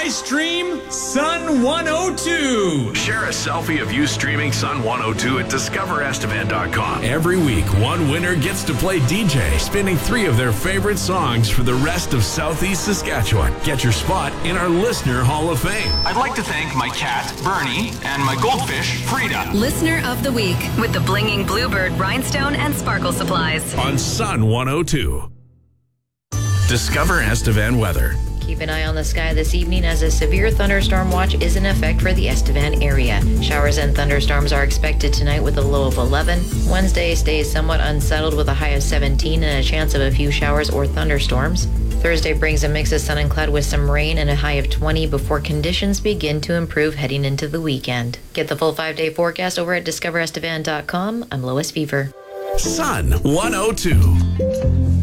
stream Sun 102. Share a selfie of you streaming Sun 102 at discoverestevan.com. Every week, one winner gets to play DJ, spinning 3 of their favorite songs for the rest of Southeast Saskatchewan. Get your spot in our Listener Hall of Fame. I'd like to thank my cat, Bernie, and my goldfish, Frida. Listener of the Week with the Blinging Bluebird Rhinestone and Sparkle Supplies. On Sun 102. Discover Estevan weather. Keep an eye on the sky this evening as a severe thunderstorm watch is in effect for the Estevan area. Showers and thunderstorms are expected tonight with a low of 11. Wednesday stays somewhat unsettled with a high of 17 and a chance of a few showers or thunderstorms. Thursday brings a mix of sun and cloud with some rain and a high of 20 before conditions begin to improve heading into the weekend. Get the full 5-day forecast over at discoverestevan.com. I'm Lois Fever. Sun 102.